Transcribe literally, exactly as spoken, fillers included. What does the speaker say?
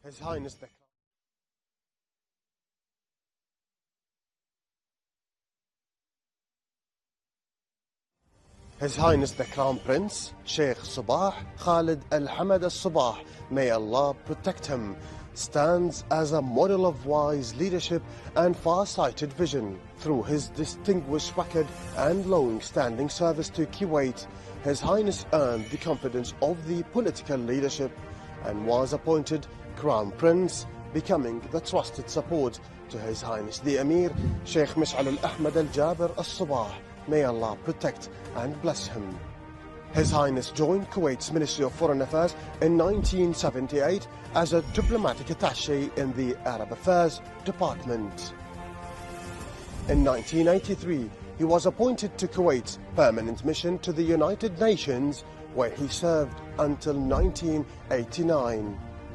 His Highness the His Highness the Crown Prince, Sheikh Sabah Khalid Al Hamad Al Sabah, may Allah protect him, stands as a model of wise leadership and far-sighted vision. Through his distinguished record and long-standing service to Kuwait, His Highness earned the confidence of the political leadership and was appointed Crown Prince, becoming the trusted support to His Highness the Emir, Sheikh Mish'al Al Ahmad Al Jabir Al Sabah. May Allah protect and bless him. His Highness joined Kuwait's Ministry of Foreign Affairs in nineteen seventy-eight as a diplomatic attaché in the Arab Affairs Department. In nineteen eighty-three, he was appointed to Kuwait's permanent mission to the United Nations, where he served until nineteen eighty-nine.